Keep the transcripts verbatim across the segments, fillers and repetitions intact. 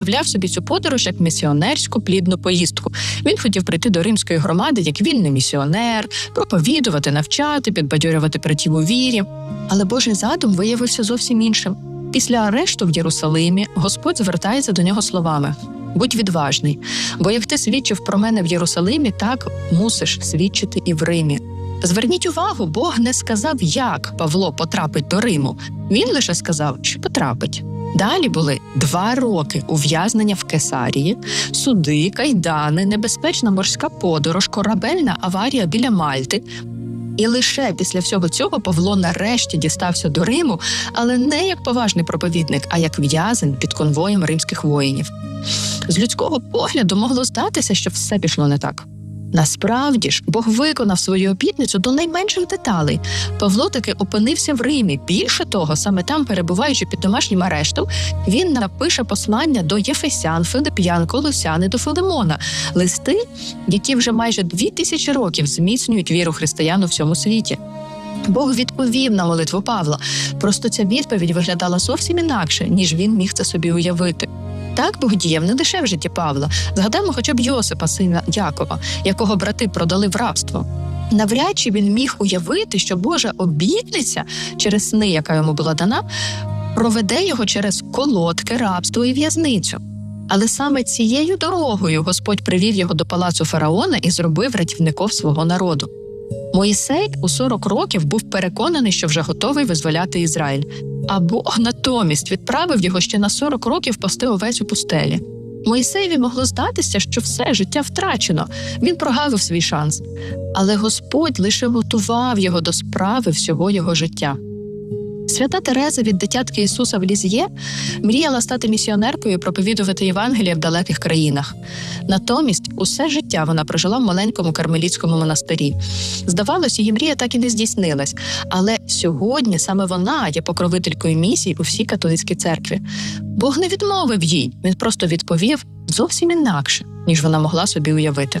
Уявляв собі цю подорож як місіонерську плідну поїздку. Він хотів прийти до римської громади як вільний місіонер, проповідувати, навчати, підбадьорювати братів у вірі. Але Божий задум виявився зовсім іншим. Після арешту в Єрусалимі Господь звертається до нього словами: «Будь відважний, бо як ти свідчив про мене в Єрусалимі, так мусиш свідчити і в Римі». Зверніть увагу, Бог не сказав, як Павло потрапить до Риму. Він лише сказав, що потрапить. Далі були два роки ув'язнення в Кесарії, суди, кайдани, небезпечна морська подорож, корабельна аварія біля Мальти. І лише після всього цього Павло нарешті дістався до Риму, але не як поважний проповідник, а як в'язень під конвоєм римських воїнів. З людського погляду могло здатися, що все пішло не так. Насправді ж, Бог виконав свою обітницю до найменших деталей. Павло таки опинився в Римі. Більше того, саме там, перебуваючи під домашнім арештом, він напише послання до Єфесян, Филип'ян, Колосян і до Филимона. Листи, які вже майже дві тисячі років зміцнюють віру християн у всьому світі. Бог відповів на молитву Павла. Просто ця відповідь виглядала зовсім інакше, ніж він міг це собі уявити. Так Бог діяв не лише в житті Павла. Згадаємо хоча б Йосипа, сина Якова, якого брати продали в рабство. Навряд чи він міг уявити, що Божа обітниця через сни, яка йому була дана, проведе його через колодки, рабство і в'язницю. Але саме цією дорогою Господь привів його до палацу фараона і зробив рятівником свого народу. Моїсей у сорок років був переконаний, що вже готовий визволяти Ізраїль. А Бог натомість відправив його ще на сорок років пасти овець у пустелі. Моїсеєві могло здатися, що все життя втрачено. Він прогавив свій шанс. Але Господь лише готував його до справи всього його життя. Свята Тереза від дитятки Ісуса в Лізьє мріяла стати місіонеркою і проповідувати Євангеліє в далеких країнах. Натомість усе життя вона прожила в маленькому кармелітському монастирі. Здавалось, її мрія так і не здійснилась. Але сьогодні саме вона є покровителькою місій у всій католицькій церкві. Бог не відмовив їй, він просто відповів зовсім інакше, ніж вона могла собі уявити.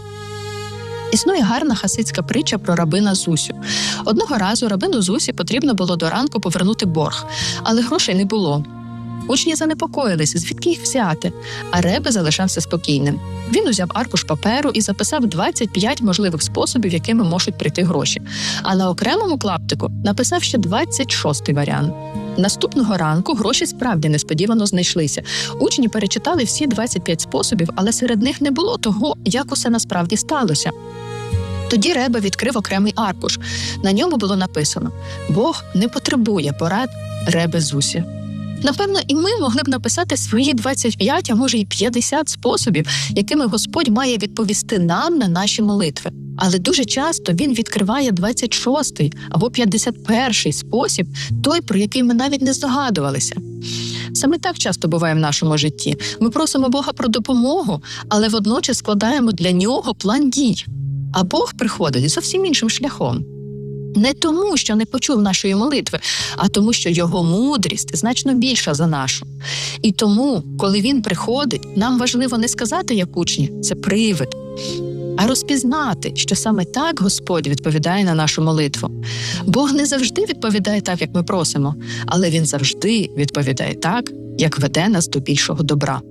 Існує гарна хасидська притча про рабина Зусю. Одного разу рабину Зусі потрібно було до ранку повернути борг, але грошей не було. Учні занепокоїлись, звідки їх взяти, а ребе залишався спокійним. Він узяв аркуш паперу і записав двадцять п'ять можливих способів, якими можуть прийти гроші. А на окремому клаптику написав ще двадцять шостий варіант. Наступного ранку гроші справді несподівано знайшлися. Учні перечитали всі двадцять п'ять способів, але серед них не було того, як усе насправді сталося. Тоді ребе відкрив окремий аркуш. На ньому було написано: «Бог не потребує порад ребе Зусі». Напевно, і ми могли б написати свої двадцять п'ять, а може й п'ятдесят способів, якими Господь має відповісти нам на наші молитви. Але дуже часто Він відкриває двадцять шостий або п'ятдесят перший спосіб, той, про який ми навіть не здогадувалися. Саме так часто буває в нашому житті. Ми просимо Бога про допомогу, але водночас складаємо для Нього план дій. А Бог приходить зовсім іншим шляхом. Не тому, що не почув нашої молитви, а тому, що Його мудрість значно більша за нашу. І тому, коли Він приходить, нам важливо не сказати, як учні, це привид, а розпізнати, що саме так Господь відповідає на нашу молитву. Бог не завжди відповідає так, як ми просимо, але Він завжди відповідає так, як веде нас до більшого добра.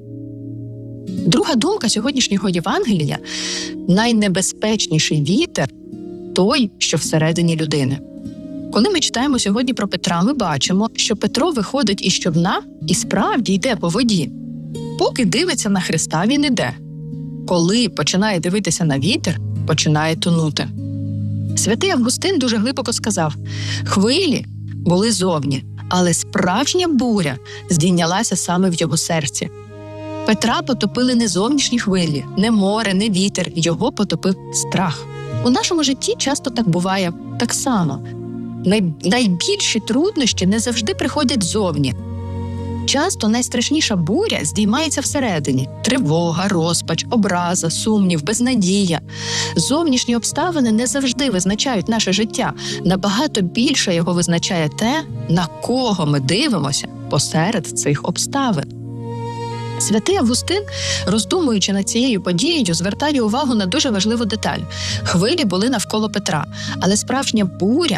Друга думка сьогоднішнього Євангелія – найнебезпечніший вітер – той, що всередині людини. Коли ми читаємо сьогодні про Петра, ми бачимо, що Петро виходить із човна і справді йде по воді. Поки дивиться на Христа, він іде. Коли починає дивитися на вітер, починає тонути. Святий Августин дуже глибоко сказав: «Хвилі були зовні, але справжня буря здійнялася саме в його серці». Петра потопили не зовнішні хвилі, не море, не вітер, його потопив страх. У нашому житті часто так буває так само. Най... Найбільші труднощі не завжди приходять ззовні. Часто найстрашніша буря здіймається всередині. Тривога, розпач, образа, сумнів, безнадія. Зовнішні обставини не завжди визначають наше життя. Набагато більше його визначає те, на кого ми дивимося посеред цих обставин. Святий Августин, роздумуючи над цією подією, звертає увагу на дуже важливу деталь. Хвилі були навколо Петра, але справжня буря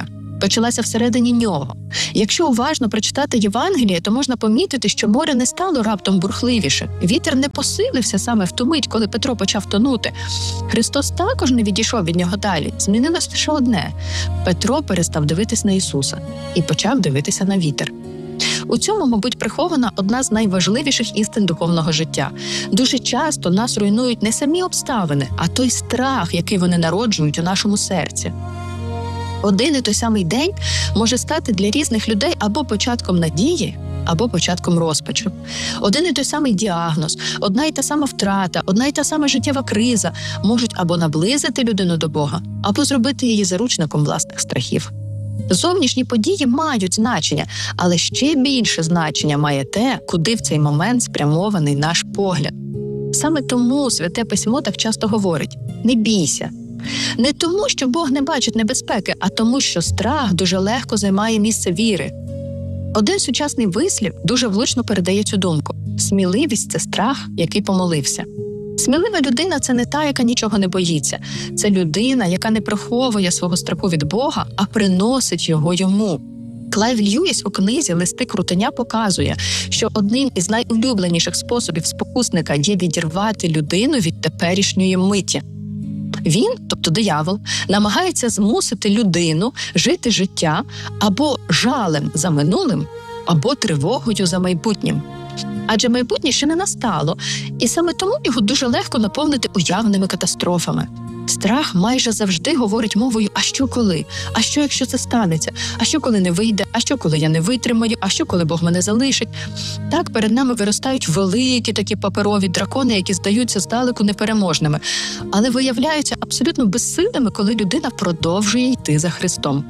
почалася всередині нього. Якщо уважно прочитати Євангеліє, то можна помітити, що море не стало раптом бурхливіше. Вітер не посилився саме в ту мить, коли Петро почав тонути. Христос також не відійшов від нього далі. Змінилось лише одне. Петро перестав дивитись на Ісуса і почав дивитися на вітер. У цьому, мабуть, прихована одна з найважливіших істин духовного життя. Дуже часто нас руйнують не самі обставини, а той страх, який вони народжують у нашому серці. Один і той самий день може стати для різних людей або початком надії, або початком розпачу. Один і той самий діагноз, одна і та сама втрата, одна і та сама життєва криза можуть або наблизити людину до Бога, або зробити її заручником власних страхів. Зовнішні події мають значення, але ще більше значення має те, куди в цей момент спрямований наш погляд. Саме тому Святе Письмо так часто говорить «не бійся». Не тому, що Бог не бачить небезпеки, а тому, що страх дуже легко займає місце віри. Один сучасний вислів дуже влучно передає цю думку. Сміливість – це страх, який помолився. Смілива людина – це не та, яка нічого не боїться. Це людина, яка не приховує свого страху від Бога, а приносить його йому. Клайв Льюіс у книзі «Листи крутеня» показує, що одним із найулюбленіших способів спокусника є відірвати людину від теперішньої миті. Він, тобто диявол, намагається змусити людину жити життя або жалем за минулим, або тривогою за майбутнім. Адже майбутнє ще не настало, і саме тому його дуже легко наповнити уявними катастрофами. Страх майже завжди говорить мовою «а що коли?», «а що якщо це станеться?», «а що коли не вийде?», «а що коли я не витримаю?», «а що коли Бог мене залишить?». Так перед нами виростають великі такі паперові дракони, які здаються здалеку непереможними, але виявляються абсолютно безсильними, коли людина продовжує йти за Христом.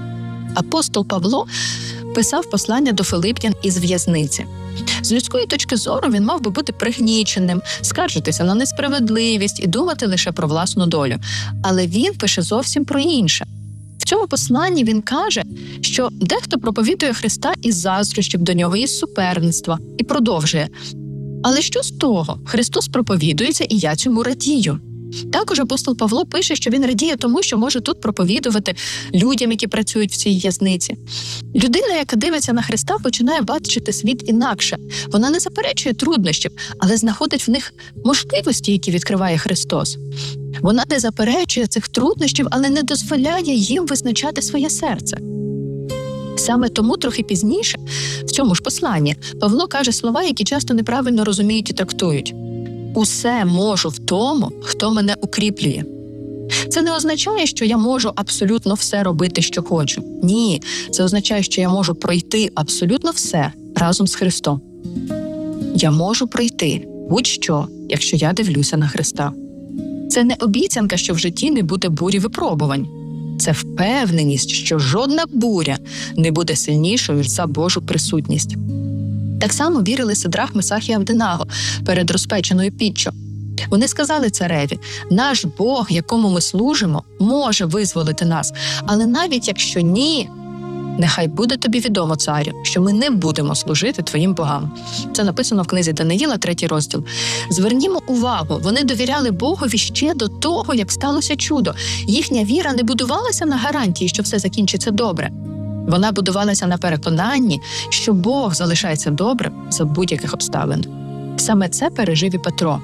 Апостол Павло писав послання до Филип'ян із в'язниці. З людської точки зору він мав би бути пригніченим, скаржитися на несправедливість і думати лише про власну долю. Але він пише зовсім про інше. В цьому посланні він каже, що дехто проповідує Христа із заздрощів до нього, із суперництва, і продовжує. Але що з того? Христос проповідується, і я цьому радію. Також апостол Павло пише, що він радіє тому, що може тут проповідувати людям, які працюють в цій в'язниці. Людина, яка дивиться на Христа, починає бачити світ інакше. Вона не заперечує труднощів, але знаходить в них можливості, які відкриває Христос. Вона не заперечує цих труднощів, але не дозволяє їм визначати своє серце. Саме тому трохи пізніше, в цьому ж посланні, Павло каже слова, які часто неправильно розуміють і трактують. «Усе можу в тому, хто мене укріплює». Це не означає, що я можу абсолютно все робити, що хочу. Ні, це означає, що я можу пройти абсолютно все разом з Христом. Я можу пройти будь-що, якщо я дивлюся на Христа. Це не обіцянка, що в житті не буде бурі випробувань. Це впевненість, що жодна буря не буде сильнішою за Божу присутність. Так само вірили Сидрах, Месах і Авденаго перед розпеченою піччю. Вони сказали цареві, наш Бог, якому ми служимо, може визволити нас, але навіть якщо ні, нехай буде тобі відомо, царю, що ми не будемо служити твоїм богам. Це написано в книзі Даниїла, третій розділ. Звернімо увагу, вони довіряли Богові ще до того, як сталося чудо. Їхня віра не будувалася на гарантії, що все закінчиться добре. Вона будувалася на переконанні, що Бог залишається добрим за будь-яких обставин. Саме це пережив і Петро.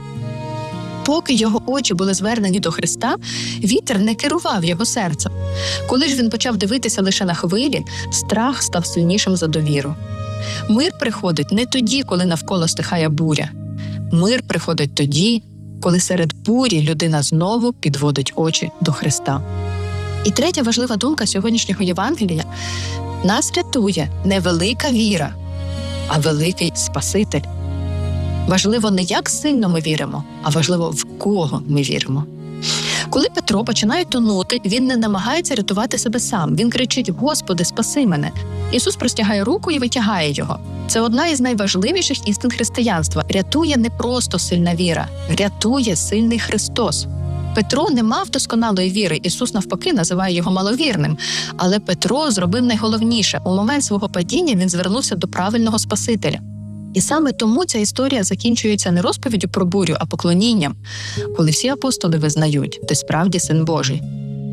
Поки його очі були звернені до Христа, вітер не керував його серцем. Коли ж він почав дивитися лише на хвилі, страх став сильнішим за довіру. Мир приходить не тоді, коли навколо стихає буря. Мир приходить тоді, коли серед бурі людина знову підводить очі до Христа. І третя важлива думка сьогоднішнього Євангелія – нас рятує не велика віра, а великий Спаситель. Важливо не як сильно ми віримо, а важливо в кого ми віримо. Коли Петро починає тонути, він не намагається рятувати себе сам. Він кричить «Господи, спаси мене!». Ісус простягає руку і витягає його. Це одна із найважливіших істин християнства. Рятує не просто сильна віра, рятує сильний Христос. Петро не мав досконалої віри, Ісус навпаки називає його маловірним. Але Петро зробив найголовніше. У момент свого падіння він звернувся до правильного Спасителя. І саме тому ця історія закінчується не розповіддю про бурю, а поклонінням, коли всі апостоли визнають, ти справді Син Божий.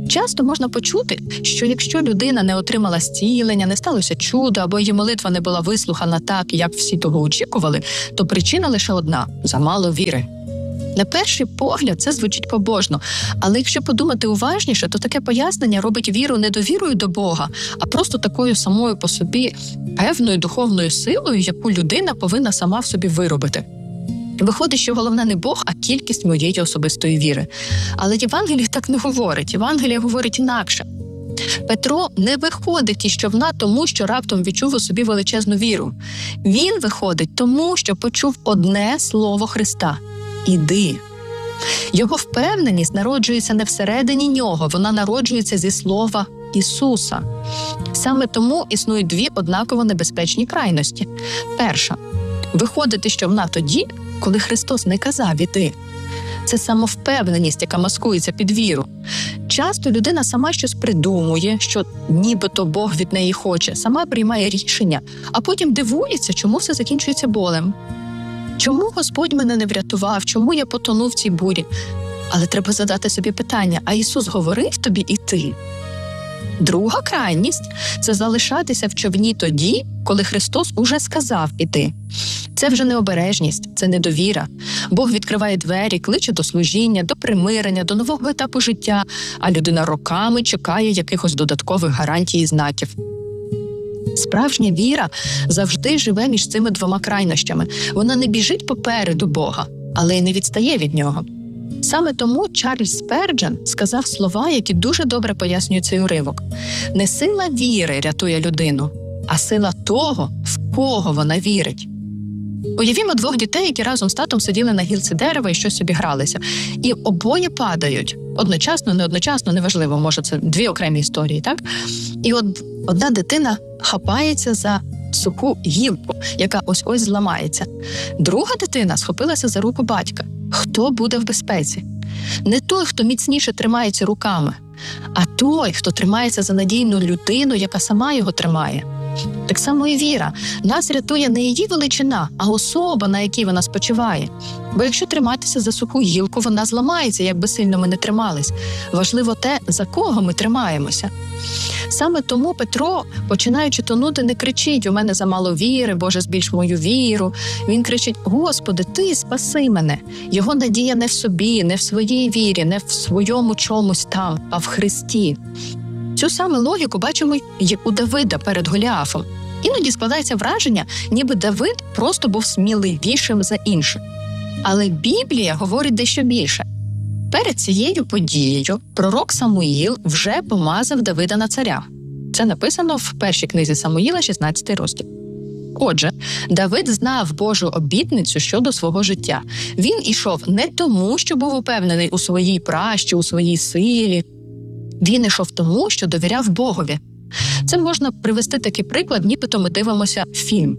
Часто можна почути, що якщо людина не отримала зцілення, не сталося чудо, або її молитва не була вислухана так, як всі того очікували, то причина лише одна – замало віри. На перший погляд це звучить побожно, але якщо подумати уважніше, то таке пояснення робить віру не довірою до Бога, а просто такою самою по собі певною духовною силою, яку людина повинна сама в собі виробити. Виходить, що головне не Бог, а кількість моєї особистої віри. Але Євангеліє так не говорить. Євангеліє говорить інакше. Петро не виходить із човна тому, що раптом відчув у собі величезну віру. Він виходить тому, що почув одне слово Христа – «Іди». Його впевненість народжується не всередині нього, вона народжується зі слова Ісуса. Саме тому існують дві однаково небезпечні крайності. Перша – виходити з човна тоді, коли Христос не казав «Іди». Це самовпевненість, яка маскується під віру. Часто людина сама щось придумує, що нібито Бог від неї хоче, сама приймає рішення, а потім дивується, чому все закінчується болем. Чому Господь мене не врятував? Чому я потонув в цій бурі? Але треба задати собі питання, а Ісус говорив тобі іти? Друга крайність – це залишатися в човні тоді, коли Христос уже сказав іти. Це вже не обережність, це недовіра. Бог відкриває двері, кличе до служіння, до примирення, до нового етапу життя, а людина роками чекає якихось додаткових гарантій і знаків. Справжня віра завжди живе між цими двома крайнощами. Вона не біжить попереду Бога, але й не відстає від нього. Саме тому Чарльз Сперджен сказав слова, які дуже добре пояснюють цей уривок. Не сила віри рятує людину, а сила того, в кого вона вірить. Уявімо двох дітей, які разом з татом сиділи на гілці дерева і щось собі гралися. І обоє падають. Одночасно, не одночасно, неважливо, може це дві окремі історії, так? І от одна дитина хапається за суху гілку, яка ось-ось зламається. Друга дитина схопилася за руку батька. Хто буде в безпеці? Не той, хто міцніше тримається руками, а той, хто тримається за надійну людину, яка сама його тримає. Так само і віра. Нас рятує не її величина, а особа, на якій вона спочиває. Бо якщо триматися за суху гілку, вона зламається, як би сильно ми не тримались. Важливо те, за кого ми тримаємося. Саме тому Петро, починаючи тонути, не кричить «У мене замало віри, Боже, збільш мою віру». Він кричить «Господи, Ти спаси мене». Його надія не в собі, не в своїй вірі, не в своєму чомусь там, а в Христі. Цю саме логіку бачимо й у Давида перед Голіафом. Іноді складається враження, ніби Давид просто був сміливішим за інших. Але Біблія говорить дещо більше. Перед цією подією пророк Самуїл вже помазав Давида на царя. Це написано в першій книзі Самуїла, шістнадцятий розділ. Отже, Давид знав Божу обітницю щодо свого життя. Він ішов не тому, що був упевнений у своїй пращі, у своїй силі. Він ішов тому, що довіряв Богові. Це можна привести такий приклад, нібито ми дивимося фільм.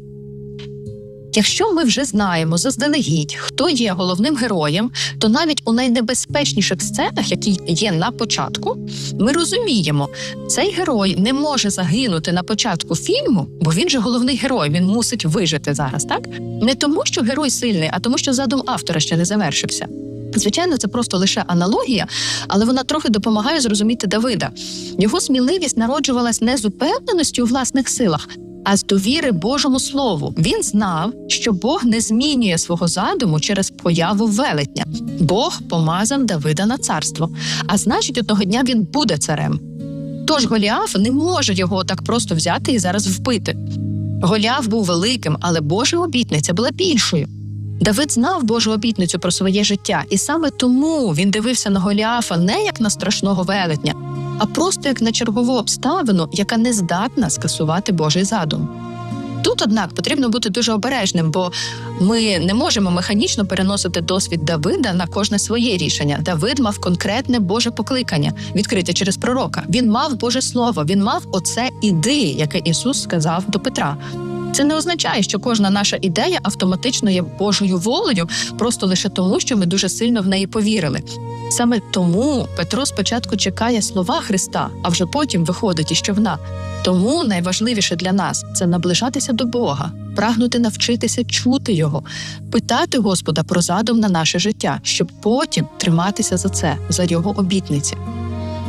Якщо ми вже знаємо заздалегідь, хто є головним героєм, то навіть у найнебезпечніших сценах, які є на початку, ми розуміємо, цей герой не може загинути на початку фільму, бо він же головний герой, він мусить вижити зараз, так? Не тому, що герой сильний, а тому, що задум автора ще не завершився. Звичайно, це просто лише аналогія, але вона трохи допомагає зрозуміти Давида. Його сміливість народжувалась не з упевненості у власних силах, а з довіри Божому Слову. Він знав, що Бог не змінює свого задуму через появу велетня. Бог помазав Давида на царство, а значить, одного дня він буде царем. Тож Голіаф не може його так просто взяти і зараз вбити. Голіаф був великим, але Божа обітниця була більшою. Давид знав Божу обітницю про своє життя, і саме тому він дивився на Голіафа не як на страшного велетня, а просто як на чергову обставину, яка не здатна скасувати Божий задум. Тут, однак, потрібно бути дуже обережним, бо ми не можемо механічно переносити досвід Давида на кожне своє рішення. Давид мав конкретне Боже покликання, відкрите через пророка. Він мав Боже Слово, він мав оце «іди», яке Ісус сказав до Петра. Це не означає, що кожна наша ідея автоматично є Божою волею, просто лише тому, що ми дуже сильно в неї повірили. Саме тому Петро спочатку чекає слова Христа, а вже потім виходить із човна. Тому найважливіше для нас – це наближатися до Бога, прагнути навчитися чути Його, питати Господа про задум на наше життя, щоб потім триматися за це, за Його обітниці.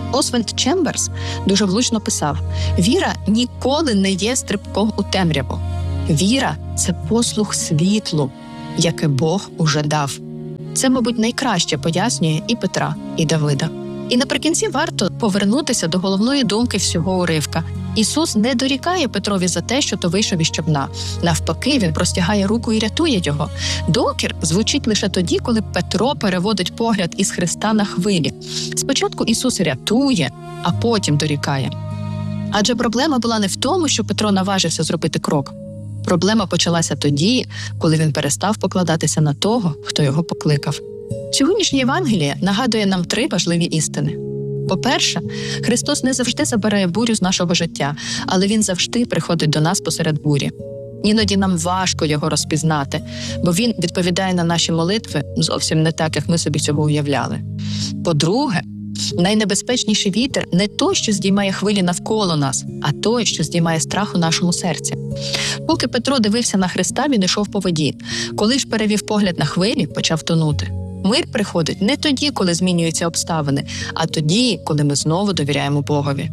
Освальд Чемберс дуже влучно писав: «Віра ніколи не є стрибком у темряву. Віра – це послух світлу, яке Бог уже дав». Це, мабуть, найкраще пояснює і Петра, і Давида. І наприкінці варто повернутися до головної думки всього уривка. Ісус не дорікає Петрові за те, що то вийшов із човна. Навпаки, він простягає руку і рятує його. Докір звучить лише тоді, коли Петро переводить погляд із Христа на хвилі. Спочатку Ісус рятує, а потім дорікає. Адже проблема була не в тому, що Петро наважився зробити крок. Проблема почалася тоді, коли він перестав покладатися на того, хто його покликав. Сьогоднішнє Євангеліє нагадує нам три важливі істини. По-перше, Христос не завжди забирає бурю з нашого життя, але Він завжди приходить до нас посеред бурі. Іноді нам важко Його розпізнати, бо Він відповідає на наші молитви зовсім не так, як ми собі цього уявляли. По-друге, найнебезпечніший вітер не той, що здіймає хвилі навколо нас, а той, що здіймає страх у нашому серці. Поки Петро дивився на Христа, він йшов по воді. Коли ж перевів погляд на хвилі, почав тонути. Мир приходить не тоді, коли змінюються обставини, а тоді, коли ми знову довіряємо Богові.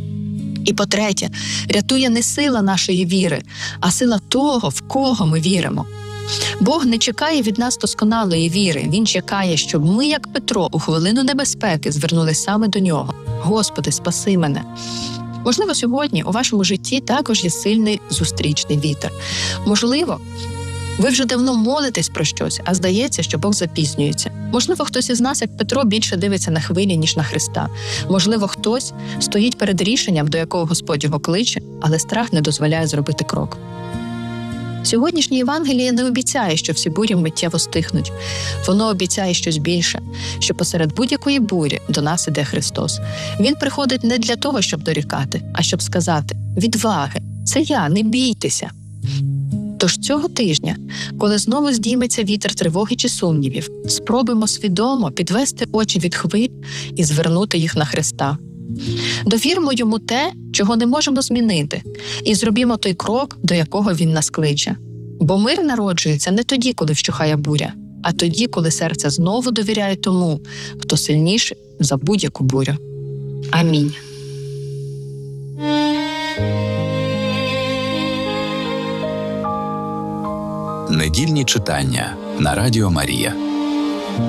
І по-третє, рятує не сила нашої віри, а сила того, в кого ми віримо. Бог не чекає від нас досконалої віри. Він чекає, щоб ми, як Петро, у хвилину небезпеки звернулись саме до Нього. «Господи, спаси мене!» Можливо, сьогодні у вашому житті також є сильний зустрічний вітер. Можливо, ви вже давно молитесь про щось, а здається, що Бог запізнюється. Можливо, хтось із нас, як Петро, більше дивиться на хвилі, ніж на Христа. Можливо, хтось стоїть перед рішенням, до якого Господь його кличе, але страх не дозволяє зробити крок. Сьогоднішнє Євангеліє не обіцяє, що всі бурі миттєво стихнуть. Воно обіцяє щось більше, що посеред будь-якої бурі до нас іде Христос. Він приходить не для того, щоб дорікати, а щоб сказати: «Відваги, це я, не бійтеся». Тож цього тижня, коли знову здійметься вітер тривоги чи сумнівів, спробуємо свідомо підвести очі від хвиль і звернути їх на Христа. Довірмо Йому те, чого не можемо змінити, і зробімо той крок, до якого Він нас кличе. Бо мир народжується не тоді, коли вщухає буря, а тоді, коли серце знову довіряє тому, хто сильніший за будь-яку бурю. Амінь. Недільні читання на Радіо Марія.